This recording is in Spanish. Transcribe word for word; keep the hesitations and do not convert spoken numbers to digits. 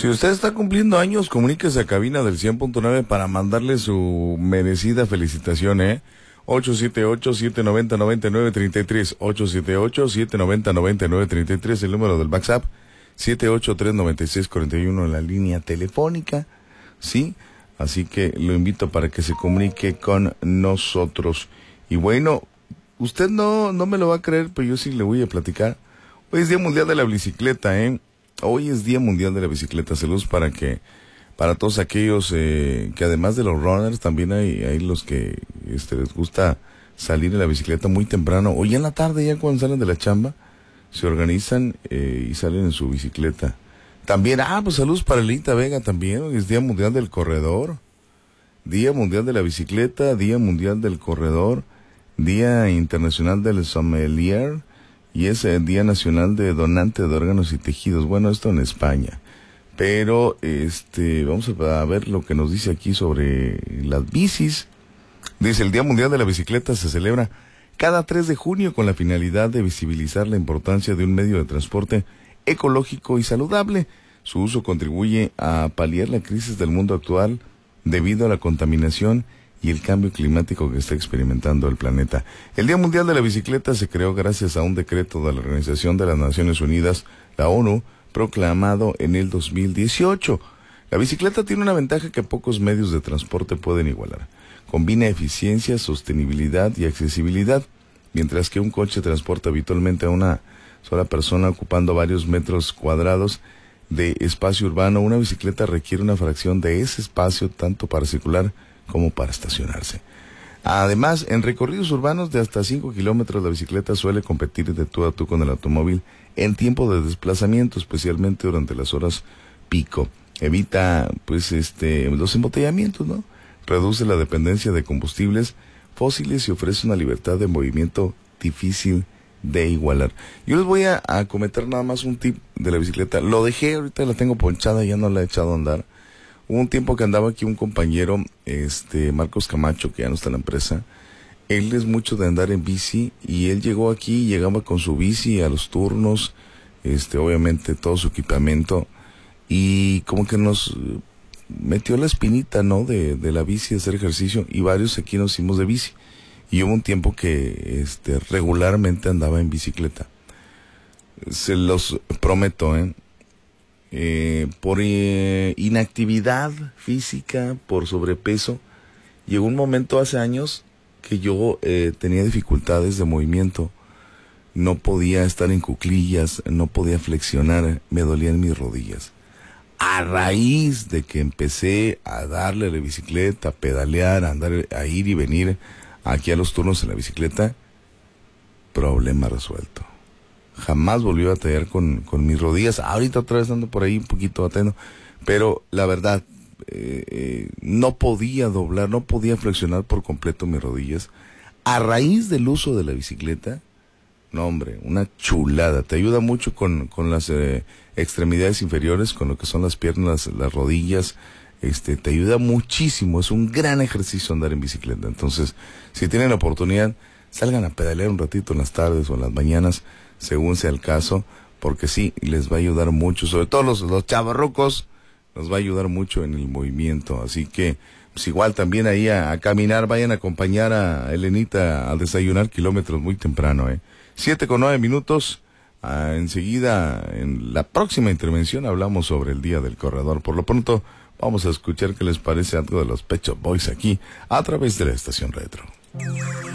Si usted está cumpliendo años, comuníquese a cabina del cien punto nueve para mandarle su merecida felicitación, ¿eh? ocho siete ocho, siete nueve cero, nueve nueve tres tres, ocho siete ocho, siete nueve cero, nueve nueve tres tres, el número del WhatsApp, siete ocho tres nueve seis cuatro uno, la línea telefónica, ¿sí? Así que lo invito para que se comunique con nosotros. Y bueno, usted no, no me lo va a creer, pero yo sí le voy a platicar. Hoy es Día Mundial de la Bicicleta, ¿eh? Hoy es Día Mundial de la Bicicleta. Saludos para que, para todos aquellos eh, que además de los runners, también hay, hay los que este, les gusta salir en la bicicleta muy temprano. Hoy en la tarde, ya cuando salen de la chamba, se organizan eh, y salen en su bicicleta. También, ah, pues saludos para Elita Vega también. Hoy es Día Mundial del Corredor, Día Mundial de la Bicicleta, Día Mundial del Corredor, Día Internacional del Sommelier, y es el Día Nacional de Donante de Órganos y Tejidos. Bueno, esto en España. Pero, este, vamos a ver lo que nos dice aquí sobre las bicis. Dice, el Día Mundial de la Bicicleta se celebra cada tres de junio con la finalidad de visibilizar la importancia de un medio de transporte ecológico y saludable. Su uso contribuye a paliar la crisis del mundo actual debido a la contaminación y el cambio climático que está experimentando el planeta. El Día Mundial de la Bicicleta se creó gracias a un decreto de la Organización de las Naciones Unidas, la ONU, proclamado en el dos mil dieciocho. La bicicleta tiene una ventaja que pocos medios de transporte pueden igualar. Combina eficiencia, sostenibilidad y accesibilidad, mientras que un coche transporta habitualmente a una sola persona ocupando varios metros cuadrados de espacio urbano. Una bicicleta requiere una fracción de ese espacio tanto para circular como para estacionarse. Además, en recorridos urbanos de hasta cinco kilómetros, la bicicleta suele competir de tú a tú con el automóvil en tiempo de desplazamiento, especialmente durante las horas pico. Evita, pues, este, los embotellamientos, ¿no? Reduce la dependencia de combustibles fósiles y ofrece una libertad de movimiento difícil de igualar. Yo les voy a, a comentar nada más un tip de la bicicleta. Lo dejé, ahorita la tengo ponchada, ya no la he echado a andar. Hubo un tiempo que andaba aquí un compañero, este, Marcos Camacho, que ya no está en la empresa. Él es mucho de andar en bici y él llegó aquí, llegaba con su bici a los turnos, este, obviamente todo su equipamiento, y como que nos metió la espinita, ¿no? De, de la bici, de hacer ejercicio, y varios aquí nos hicimos de bici. Y hubo un tiempo que, este, regularmente andaba en bicicleta. Se los prometo, ¿eh? Eh, por eh, inactividad física, por sobrepeso, llegó un momento hace años que yo eh, tenía dificultades de movimiento, no podía estar en cuclillas, no podía flexionar, me dolían mis rodillas. A raíz de que empecé a darle a la bicicleta, a pedalear, a andar, a ir y venir aquí a los turnos en la bicicleta, problema resuelto. Jamás volvió a tallar con, con mis rodillas. Ahorita otra vez ando por ahí un poquito atento, pero la verdad, eh, eh, no podía doblar, no podía flexionar por completo mis rodillas. A raíz del uso de la bicicleta, no hombre, una chulada. Te ayuda mucho con, con las eh, extremidades inferiores, con lo que son las piernas, las rodillas. Este, te ayuda muchísimo. Es un gran ejercicio andar en bicicleta. Entonces, si tienen la oportunidad, salgan a pedalear un ratito en las tardes o en las mañanas, según sea el caso, porque sí, les va a ayudar mucho, sobre todo los, los chavarrucos, nos va a ayudar mucho en el movimiento. Así que, pues igual también ahí a, a caminar, vayan a acompañar a Elenita a desayunar kilómetros muy temprano, ¿eh? Siete con nueve minutos, ah, enseguida, en la próxima intervención, hablamos sobre el Día del Corredor. Por lo pronto, vamos a escuchar qué les parece algo de los Pet Shop Boys aquí, a través de la Estación Retro.